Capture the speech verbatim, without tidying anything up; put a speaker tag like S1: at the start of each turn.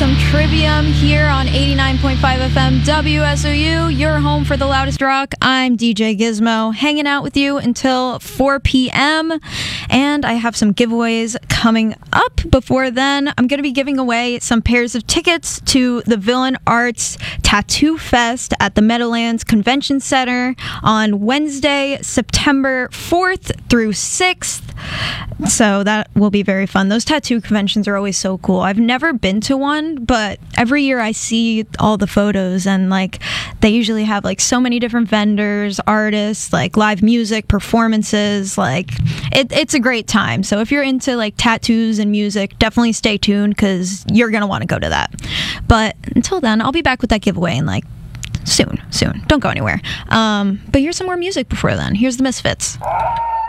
S1: some Trivium here on eighty-nine point five F M W S O U, your home for the loudest rock. I'm D J Gizmo, hanging out with you until four p.m. And I have some giveaways coming up. Before then, I'm going to be giving away some pairs of tickets to the Villain Arts Tattoo Fest at the Meadowlands Convention Center on Wednesday, September fourth through sixth. So that will be very fun. Those tattoo conventions are always so cool. I've never been to one, but every year I see all the photos, and like they usually have like so many different vendors, artists, like live music, performances. Like it, it's a great time. So if you're into like tattoos and music, definitely stay tuned because you're gonna want to go to that. But until then, I'll be back with that giveaway in like soon, soon. Don't go anywhere. Um, but here's some more music before then. Here's the Misfits.